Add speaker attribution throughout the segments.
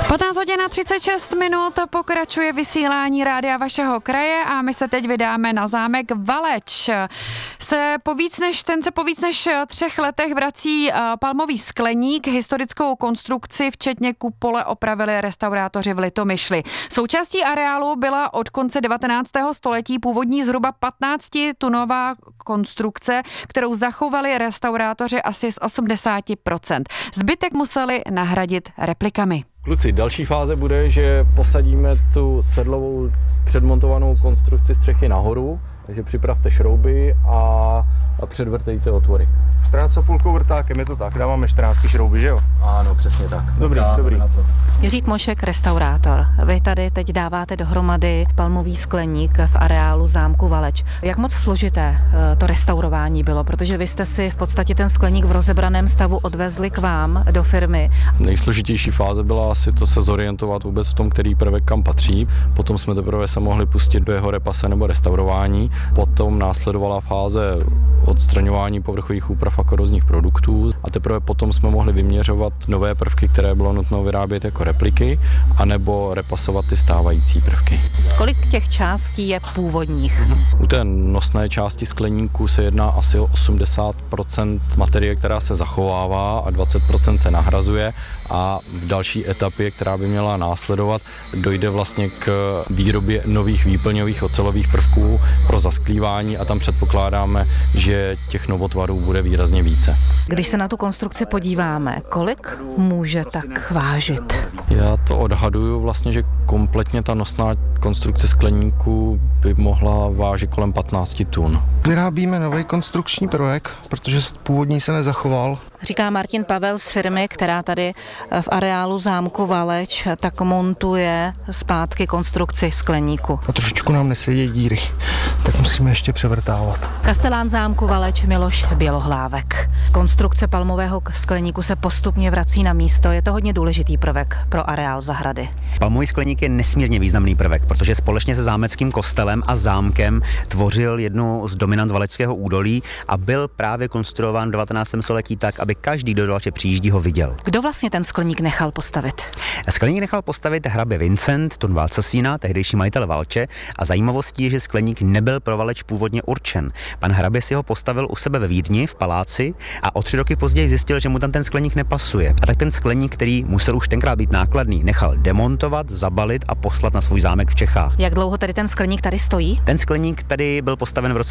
Speaker 1: 15:36 pokračuje vysílání rádia vašeho kraje a my se teď vydáme na zámek Valeč. Ten se po víc než 3 letech vrací palmový skleník. Historickou konstrukci včetně kupole opravili restaurátoři v Litomyšli. Součástí areálu byla od konce 19. století původní zhruba 15-tunová konstrukce, kterou zachovali restaurátoři asi z 80%. Zbytek museli nahradit replikami.
Speaker 2: Kluci, další fáze bude, že posadíme tu sedlovou předmontovanou konstrukci střechy nahoru, takže připravte šrouby a předvrtejte otvory.
Speaker 3: 14,5 vrtákem, je to tak, dáváme 14 šrouby, že jo?
Speaker 2: Ano, přesně tak.
Speaker 3: Dobrý.
Speaker 4: Jiří Mošek, restaurátor. Vy tady teď dáváte dohromady palmový skleník v areálu zámku Valeč. Jak moc složité to restaurování bylo? Protože vy jste si v podstatě ten skleník v rozebraném stavu odvezli k vám do firmy.
Speaker 2: Nejsložitější fáze byla asi to se zorientovat vůbec v tom, který prvek kam patří. Potom jsme teprve se mohli pustit do jeho repase nebo restaurování. Potom následovala fáze odstraňování povrchových úprav a korozních produktů a teprve potom jsme mohli vyměřovat nové prvky, které bylo nutno vyrábět jako repliky, anebo repasovat ty stávající prvky.
Speaker 4: Kolik těch částí je původních?
Speaker 2: U té nosné části skleníku se jedná asi o 80% materie, která se zachovává a 20% se nahrazuje a v další etapě, která by měla následovat, dojde vlastně k výrobě nových výplňových ocelových prvků pro zasklívání a tam předpokládáme, že těch novotvarů bude výrazně více.
Speaker 4: Když se na tu konstrukci podíváme, kolik může tak vážit?
Speaker 2: Já to odhaduju vlastně, že kompletně ta nosná konstrukce skleníku by mohla vážit kolem 15 tun.
Speaker 3: Vyrábíme nový konstrukční prvek, protože původní se nezachoval.
Speaker 4: Říká Martin Pavel z firmy, která tady v areálu zámku Valeč tak montuje zpátky konstrukci skleníku.
Speaker 3: A trošičku nám nesedí díry, tak musíme ještě převrtávat.
Speaker 4: Kastelán zámku Valeč Miloš Bělohlávek. Konstrukce palmového skleníku se postupně vrací na místo. Je to hodně důležitý prvek pro areál zahrady.
Speaker 5: Palmový skleník je nesmírně významný prvek, protože společně se zámeckým kostelem a zámkem tvořil jednu z dominant Valeckého údolí a byl právě konstruován v 19. století tak, aby každý, kdo do Valeče přijíždí, ho viděl.
Speaker 4: Kdo vlastně ten skleník nechal postavit?
Speaker 5: Skleník nechal postavit hrabě Vincent von Valcasina, tehdejší majitel Valče, a zajímavostí je, že skleník nebyl pro Valeč původně určen. Pan hrabě si ho postavil u sebe ve Vídni v paláci a o 3 roky později zjistil, že mu tam ten skleník nepasuje. A tak ten skleník, který musel už tenkrát být nákladný, nechal demontovat, zabalit a poslat na svůj zámek v Čechách.
Speaker 4: Jak dlouho tady ten skleník tady stojí?
Speaker 5: Ten skleník tady byl postaven v roce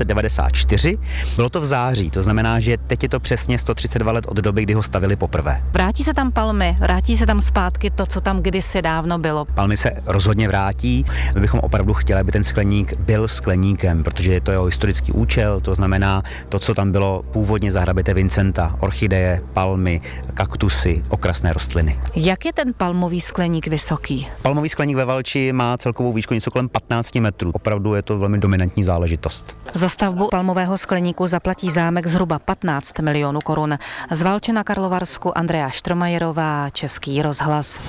Speaker 5: 1894. Bylo to v září, to znamená, že teď je to přesně 132 let od doby, kdy ho stavili poprvé.
Speaker 4: Vrátí se tam palmy, vrátí se tam zpátky to, co tam kdysi dávno bylo.
Speaker 5: Palmy se rozhodně vrátí. My bychom opravdu chtěli, aby ten skleník byl skleníkem, protože je to jeho historický účel, to znamená to, co tam bylo původně za hraběte Vincenta, orchideje, palmy, kaktusy, okrasné rostliny.
Speaker 4: Jak je ten palmový skleník vysoký?
Speaker 5: Palmový skleník ve Valči má celkovou výšku něco kolem 15 metrů. Opravdu je to velmi dominantní záležitost.
Speaker 4: Za stavbu palmového skleníku zaplatí zámek zhruba 15 milionů korun. Z Valče na Karlovarsku Andrea Štromajerová, Český rozhlas.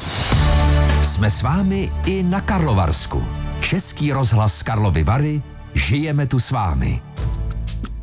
Speaker 6: Jsme s vámi i na Karlovarsku. Český rozhlas Karlovy Vary, žijeme tu s vámi.